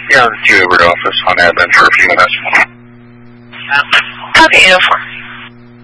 Yeah, the Q Edward office on admin for a few minutes. Okay, 804.